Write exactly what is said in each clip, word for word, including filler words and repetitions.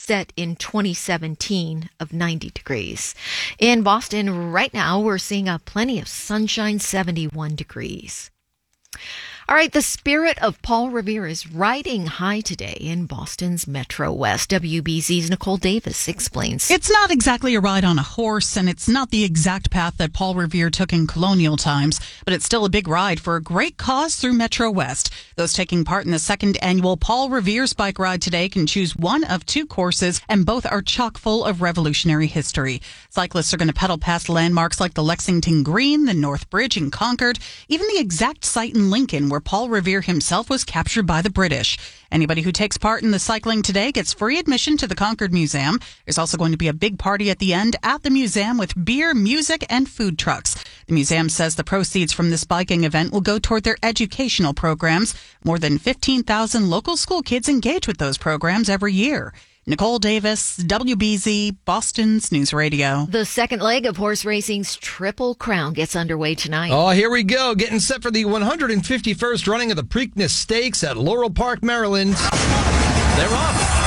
set in twenty seventeen of ninety degrees. In Boston right now, we're seeing a plenty of sunshine, seventy-one degrees. All right, the spirit of Paul Revere is riding high today in Boston's Metro West. W B Z's Nicole Davis explains. It's not exactly a ride on a horse, and it's not the exact path that Paul Revere took in colonial times, but it's still a big ride for a great cause through Metro West. Those taking part in the second annual Paul Revere's Bike Ride today can choose one of two courses, and both are chock full of revolutionary history. Cyclists are going to pedal past landmarks like the Lexington Green, the North Bridge in Concord, even the exact site in Lincoln where Paul Revere himself was captured by the British. Anybody who takes part in the cycling today gets free admission to the Concord Museum. There's also going to be a big party at the end at the museum with beer, music, and food trucks. The museum says the proceeds from this biking event will go toward their educational programs. More than fifteen thousand local school kids engage with those programs every year. Nicole Davis, W B Z, Boston's News Radio. The second leg of horse racing's Triple Crown gets underway tonight. Oh, here we go. Getting set for the one hundred fifty-first running of the Preakness Stakes at Laurel Park, Maryland. They're off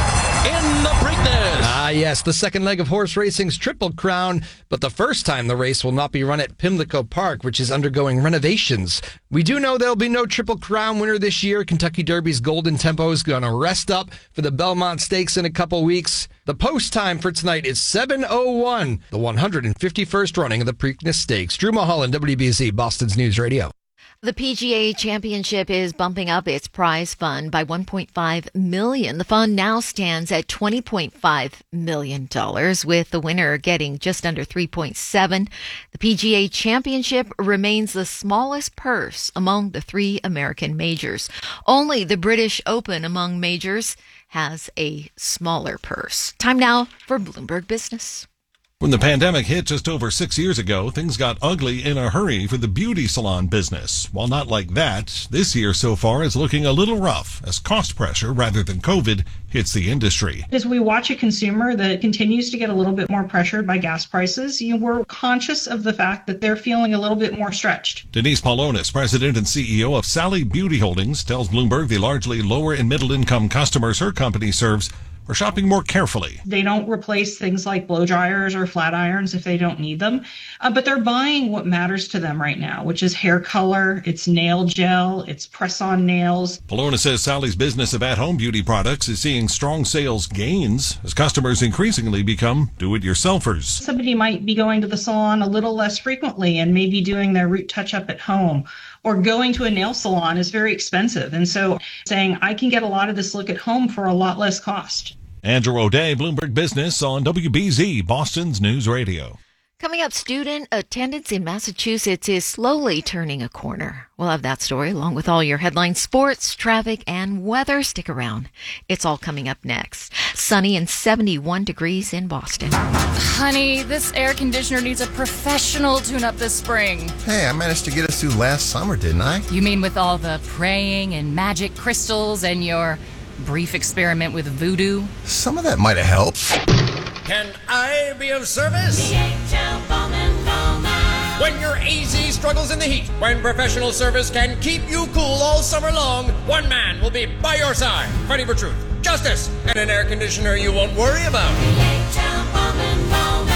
in the Preakness. Ah, yes, the second leg of horse racing's Triple Crown, but the first time the race will not be run at Pimlico Park, which is undergoing renovations. We do know there'll be no Triple Crown winner this year. Kentucky Derby's Golden Tempo is going to rest up for the Belmont Stakes in a couple weeks. The post time for tonight is seven oh one, the one hundred fifty-first running of the Preakness Stakes. Drew Mulholland, W B Z, Boston's News Radio. The P G A Championship is bumping up its prize fund by one point five million dollars. The fund now stands at twenty point five million dollars, with the winner getting just under three point seven. The P G A Championship remains the smallest purse among the three American majors. Only the British Open among majors has a smaller purse. Time now for Bloomberg Business. When the pandemic hit just over six years ago, things got ugly in a hurry for the beauty salon business. While not like that, this year so far is looking a little rough as cost pressure rather than COVID hits the industry. As we watch a consumer that continues to get a little bit more pressured by gas prices, you know, we're conscious of the fact that they're feeling a little bit more stretched. Denise Paulonis, president and C E O of Sally Beauty Holdings, tells Bloomberg the largely lower and middle income customers her company serves are shopping more carefully. They don't replace things like blow dryers or flat irons if they don't need them, uh, but they're buying what matters to them right now, which is hair color, it's nail gel, it's press-on nails. Polona says Sally's business of at-home beauty products is seeing strong sales gains as customers increasingly become do-it-yourselfers. Somebody might be going to the salon a little less frequently and maybe doing their root touch-up at home, or going to a nail salon is very expensive. And so saying, I can get a lot of this look at home for a lot less cost. Andrew O'Day, Bloomberg Business on W B Z, Boston's News Radio. Coming up, student attendance in Massachusetts is slowly turning a corner. We'll have that story along with all your headlines, sports, traffic, and weather. Stick around. It's all coming up next. Sunny and seventy-one degrees in Boston. Honey, this air conditioner needs a professional tune-up this spring. Hey, I managed to get us through last summer, didn't I? You mean with all the praying and magic crystals and your brief experiment with voodoo? Some of that might have helped. Can I be of service? The H L Bowman Bowman. When your A Z struggles in the heat, when professional service can keep you cool all summer long, one man will be by your side, fighting for truth, justice, and an air conditioner you won't worry about. The H L Bowman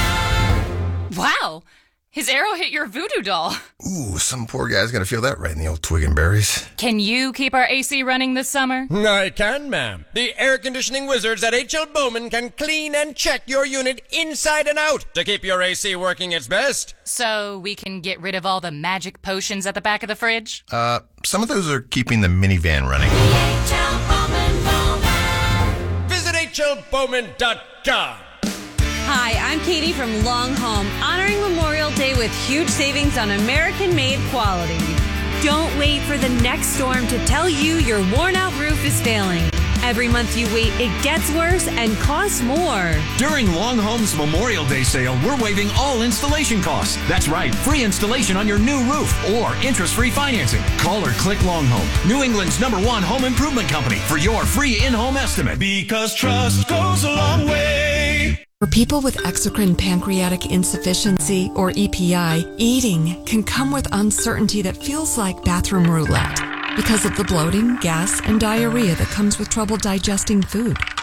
Bowman. Wow! His arrow hit your voodoo doll. Ooh, some poor guy's gonna feel that right in the old twig and berries. Can you keep our A C running this summer? I can, ma'am. The air conditioning wizards at H L Bowman can clean and check your unit inside and out to keep your A C working its best. So we can get rid of all the magic potions at the back of the fridge? Uh, some of those are keeping the minivan running. The H L Bowman Bowman. Visit H L Bowman dot com. Hi, I'm Katie from Long Home, honoring Memorial Day with huge savings on American-made quality. Don't wait for the next storm to tell you your worn-out roof is failing. Every month you wait, it gets worse and costs more. During Long Home's Memorial Day sale, we're waiving all installation costs. That's right, free installation on your new roof or interest-free financing. Call or click Long Home, New England's number one home improvement company, for your free in-home estimate. Because trust goes a long way. For people with exocrine pancreatic insufficiency, or E P I, eating can come with uncertainty that feels like bathroom roulette because of the bloating, gas, and diarrhea that comes with trouble digesting food.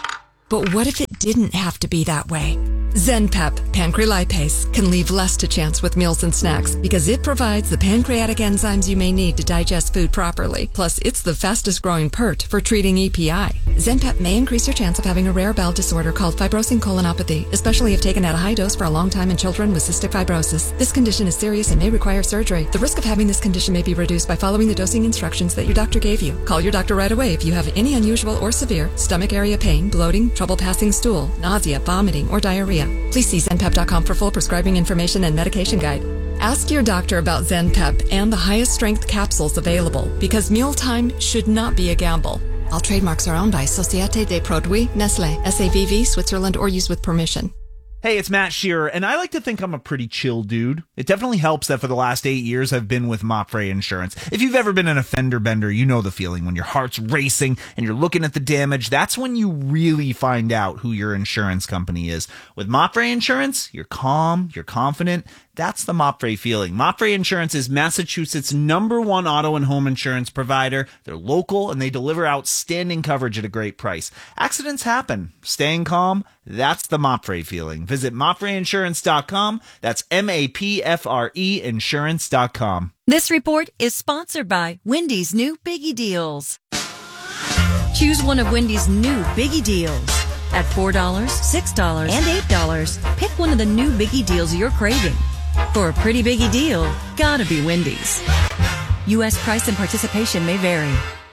But what if it didn't have to be that way? ZenPep Pancrelipase can leave less to chance with meals and snacks because it provides the pancreatic enzymes you may need to digest food properly. Plus, it's the fastest growing P E R T for treating E P I. ZenPep may increase your chance of having a rare bowel disorder called fibrosing colonopathy, especially if taken at a high dose for a long time in children with cystic fibrosis. This condition is serious and may require surgery. The risk of having this condition may be reduced by following the dosing instructions that your doctor gave you. Call your doctor right away if you have any unusual or severe stomach area pain, bloating, trouble passing stool, nausea, vomiting, or diarrhea. Please see zen pep dot com for full prescribing information and medication guide. Ask your doctor about ZenPep and the highest strength capsules available because mealtime should not be a gamble. All trademarks are owned by Société des Produits Nestlé, S A B V, Switzerland, or used with permission. Hey, it's Matt Shearer, and I like to think I'm a pretty chill dude. It definitely helps that for the last eight years I've been with Mopfre Insurance. If you've ever been in a fender bender, you know the feeling when your heart's racing and you're looking at the damage. That's when you really find out who your insurance company is. With Mopfre Insurance, you're calm, you're confident. That's the Mopfre feeling. Mopfre Insurance is Massachusetts' number one auto and home insurance provider. They're local and they deliver outstanding coverage at a great price. Accidents happen. Staying calm, that's the Mopfre feeling. Visit mopfre insurance dot com. That's M A P F R E insurance dot com. This report is sponsored by Wendy's new Biggie Deals. Choose one of Wendy's new Biggie Deals. At four dollars, six dollars, and eight dollars, pick one of the new Biggie Deals you're craving. For a pretty biggie deal, gotta be Wendy's. U S price and participation may vary.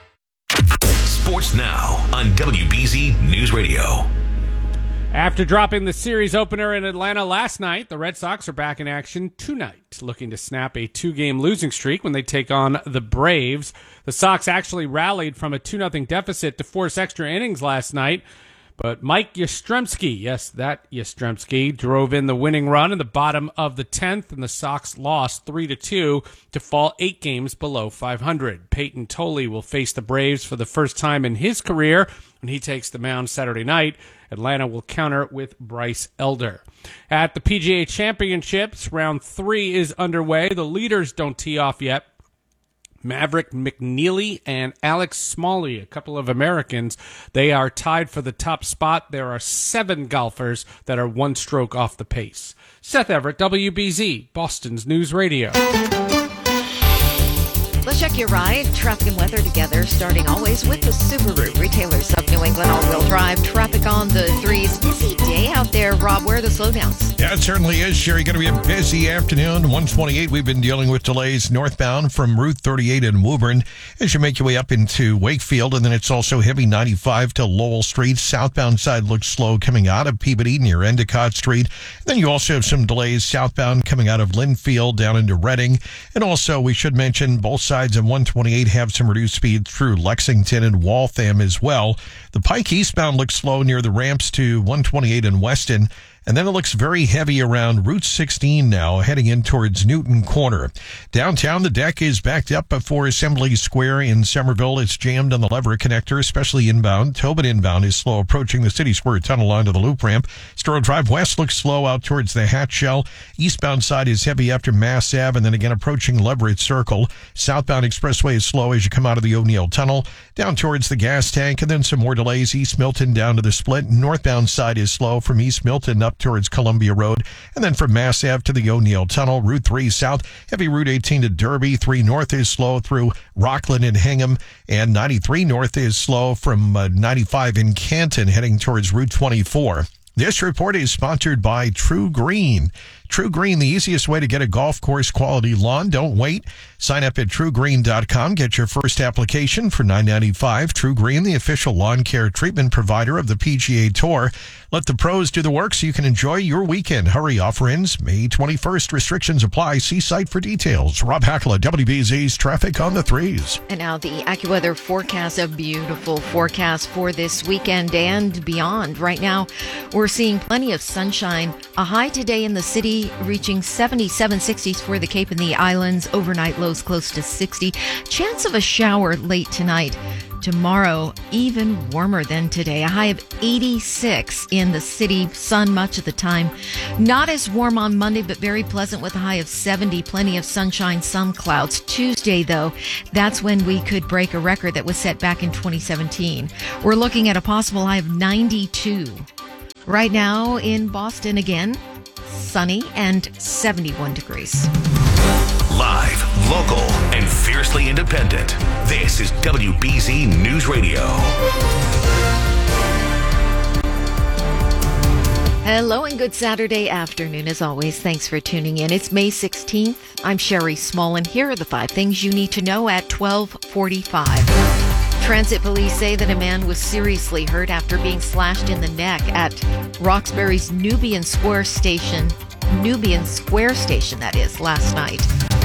Sports Now on W B Z News Radio. After dropping the series opener in Atlanta last night, the Red Sox are back in action tonight, looking to snap a two-game losing streak when they take on the Braves. The Sox actually rallied from a two nothing deficit to force extra innings last night. But Mike Yastrzemski, yes, that Yastrzemski, drove in the winning run in the bottom of the tenth, and the Sox lost three to two to fall eight games below five hundred. Peyton Tolley will face the Braves for the first time in his career when he takes the mound Saturday night. Atlanta will counter with Bryce Elder. At the P G A Championships, round three is underway. The leaders don't tee off yet. Maverick McNeely and Alex Smalley, a couple of Americans, they are tied for the top spot. There are seven golfers that are one stroke off the pace. Seth Everett, W B Z, Boston's News Radio. Let's check your ride, traffic and weather together, starting always with the Subaru. Retailers of New England all-wheel drive. Traffic on the threes. Busy day out there, Rob. Where are the slowdowns? Yeah, it certainly is, Sherry. Going to be a busy afternoon. one twenty-eight, we've been dealing with delays northbound from Route thirty-eight in Woburn as you make your way up into Wakefield. And then it's also heavy ninety-five to Lowell Street. Southbound side looks slow coming out of Peabody near Endicott Street. And then you also have some delays southbound coming out of Linfield down into Reading. And also, we should mention both sides of one twenty-eight have some reduced speed through Lexington and Waltham as well. The Pike eastbound looks slow near the ramps to one twenty-eight in Weston. And then it looks very heavy around Route sixteen now, heading in towards Newton Corner. Downtown, the deck is backed up before Assembly Square in Somerville. It's jammed on the Lever connector, especially inbound. Tobin inbound is slow approaching the City Square tunnel onto the loop ramp. Storrow Drive West looks slow out towards the Hatch Shell. Eastbound side is heavy after Mass Ave, and then again approaching Leverett Circle. Southbound Expressway is slow as you come out of the O'Neill Tunnel, down towards the gas tank, and then some more delays. East Milton down to the Split. Northbound side is slow from East Milton up towards Columbia Road, and then from Mass Ave to the O'Neill Tunnel. Route three south, heavy Route eighteen to Derby. three north is slow through Rockland and Hingham, and ninety-three north is slow from uh, ninety-five in Canton heading towards Route twenty-four. This report is sponsored by True Green. True Green, the easiest way to get a golf course quality lawn. Don't wait. Sign up at true green dot com. Get your first application for nine ninety-five. True Green, the official lawn care treatment provider of the P G A Tour. Let the pros do the work so you can enjoy your weekend. Hurry, offer ends May twenty-first. Restrictions apply. See site for details. Rob Hackla, W B Z's Traffic on the Threes. And now the AccuWeather forecast, a beautiful forecast for this weekend and beyond. Right now, we're seeing plenty of sunshine. A high today in the city sunny, reaching seventy-seven, sixties for the Cape and the Islands. Overnight lows close to sixty. Chance of a shower late tonight. Tomorrow, even warmer than today. A high of eighty-six in the city. Sun much of the time. Not as warm on Monday, but very pleasant with a high of seventy. Plenty of sunshine, some clouds. Tuesday, though, that's when we could break a record that was set back in twenty seventeen. We're looking at a possible high of ninety-two. Right now in Boston again, sunny and seventy-one degrees. Live, local, and fiercely independent. This is W B Z News Radio. Hello and good Saturday afternoon as always. Thanks for tuning in. It's May sixteenth. I'm Sherry Small and here are the five things you need to know at twelve forty-five. Transit police say that a man was seriously hurt after being slashed in the neck at Roxbury's Nubian Square Station, Nubian Square Station, that is, last night.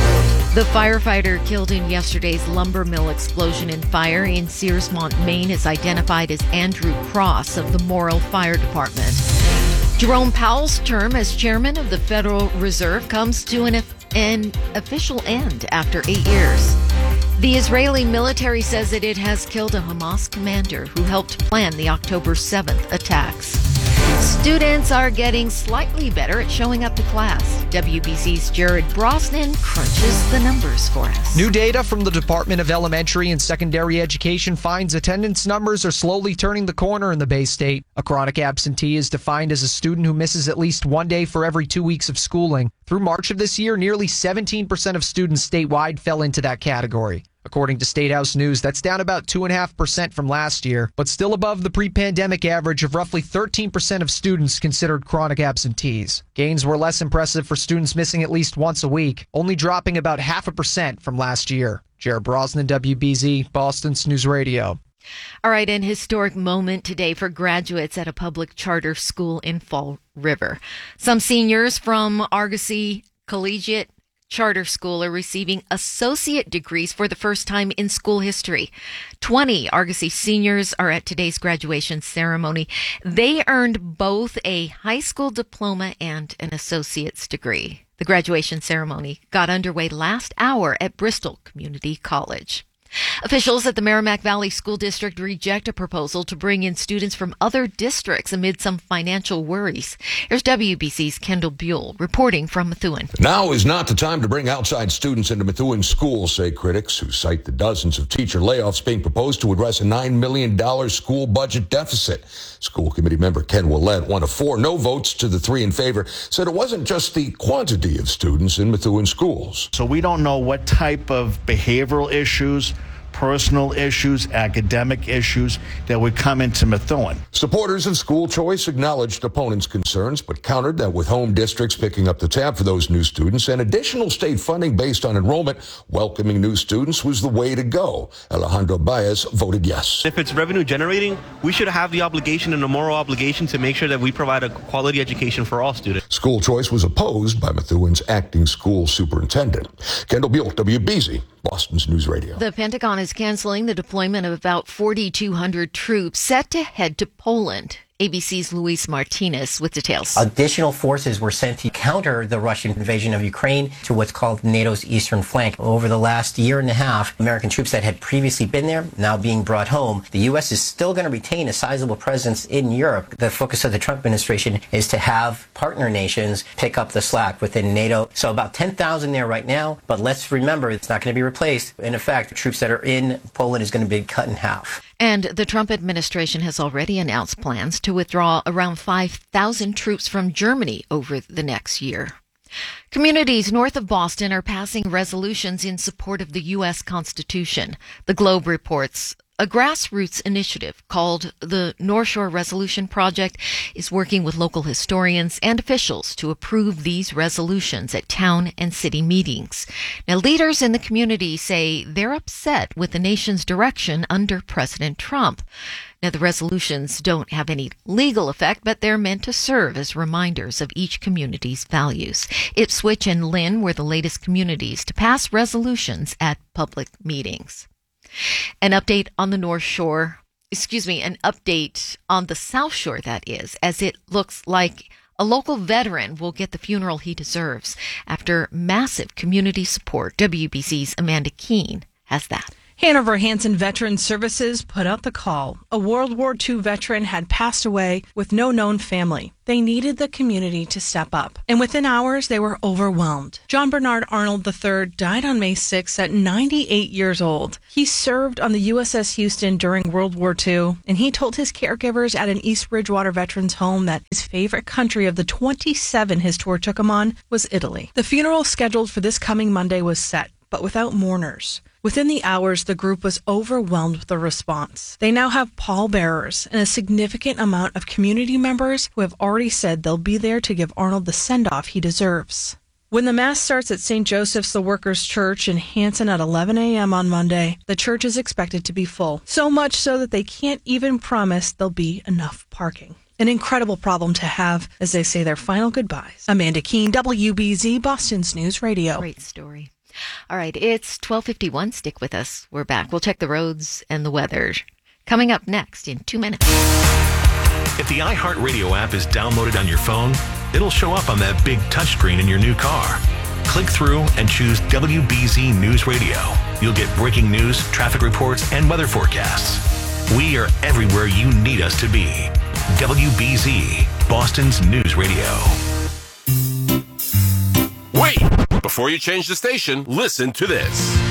The firefighter killed in yesterday's lumber mill explosion and fire in Searsmont, Maine, is identified as Andrew Cross of the Morrill Fire Department. Jerome Powell's term as chairman of the Federal Reserve comes to an, an official end after eight years. The Israeli military says that it has killed a Hamas commander who helped plan the October seventh attacks. Students are getting slightly better at showing up to class. W B C's Jared Brosnan crunches the numbers for us. New data from the Department of Elementary and Secondary Education finds attendance numbers are slowly turning the corner in the Bay State. A chronic absentee is defined as a student who misses at least one day for every two weeks of schooling. Through March of this year, nearly seventeen percent of students statewide fell into that category. According to State House News, that's down about two point five percent from last year, but still above the pre-pandemic average of roughly thirteen percent of students considered chronic absentees. Gains were less impressive for students missing at least once a week, only dropping about half a percent from last year. Jared Brosnan, W B Z, Boston's News Radio. All right, an historic moment today for graduates at a public charter school in Fall River. Some seniors from Argosy Collegiate Charter School are receiving associate degrees for the first time in school history. twenty Argosy seniors are at today's graduation ceremony. They earned both a high school diploma and an associate's degree. The graduation ceremony got underway last hour at Bristol Community College. Officials at the Merrimack Valley School District reject a proposal to bring in students from other districts amid some financial worries. Here's W B C's Kendall Buell reporting from Methuen. Now is not the time to bring outside students into Methuen schools, say critics, who cite the dozens of teacher layoffs being proposed to address a nine million dollars school budget deficit. School committee member Ken Willett, one of four no votes to the three in favor, said it wasn't just the quantity of students in Methuen schools. So we don't know what type of behavioral issues, personal issues, academic issues that would come into Methuen. Supporters of school choice acknowledged opponents' concerns, but countered that with home districts picking up the tab for those new students and additional state funding based on enrollment, welcoming new students was the way to go. Alejandro Baez voted yes. If it's revenue generating, we should have the obligation and a moral obligation to make sure that we provide a quality education for all students. School choice was opposed by Methuen's acting school superintendent. Kendall Buell, W B Z, Boston's News Radio. The Pentagon is canceling the deployment of about forty-two hundred troops set to head to Poland. A B C's Luis Martinez with details. Additional forces were sent to counter the Russian invasion of Ukraine to what's called NATO's eastern flank. Over the last year and a half, American troops that had previously been there now being brought home. The U S is still going to retain a sizable presence in Europe. The focus of the Trump administration is to have partner nations pick up the slack within NATO. So about ten thousand there right now, but let's remember it's not going to be replaced. In effect, troops that are in Poland is going to be cut in half. And the Trump administration has already announced plans to withdraw around five thousand troops from Germany over the next year. Communities north of Boston are passing resolutions in support of the U S Constitution. The Globe reports a grassroots initiative called the North Shore Resolution Project is working with local historians and officials to approve these resolutions at town and city meetings. Now, leaders in the community say they're upset with the nation's direction under President Trump. Now, the resolutions don't have any legal effect, but they're meant to serve as reminders of each community's values. Ipswich and Lynn were the latest communities to pass resolutions at public meetings. An update on the North Shore, excuse me, an update on the South Shore, that is, as it looks like A local veteran will get the funeral he deserves after massive community support. W B C's Amanda Keene has that. Hanover Hanson Veterans Services put out the call. A World War Two veteran had passed away with no known family. They needed the community to step up, and within hours they were overwhelmed. John Bernard Arnold the third died on May sixth at ninety-eight years old. He served on the U S S Houston during World War Two, and he told his caregivers at an East Bridgewater veterans home that his favorite country of the twenty-seven his tour took him on was Italy. The funeral scheduled for this coming Monday was set, but without mourners. Within the hours, the group was overwhelmed with the response. They now have pallbearers and a significant amount of community members who have already said they'll be there to give Arnold the send-off he deserves. When the Mass starts at Saint Joseph's the Workers' Church in Hanson at eleven a.m. on Monday, the church is expected to be full. So much so that they can't even promise there'll be enough parking. An incredible problem to have as they say their final goodbyes. Amanda Keene, W B Z, Boston's News Radio. Great story. All right, it's twelve fifty-one. Stick with us. We're back. We'll check the roads and the weather. Coming up next in two minutes. If the iHeartRadio app is downloaded on your phone, it'll show up on that big touchscreen in your new car. Click through and choose W B Z News Radio. You'll get breaking news, traffic reports, and weather forecasts. We are everywhere you need us to be. W B Z, Boston's News Radio. Wait! Before you change the station, listen to this.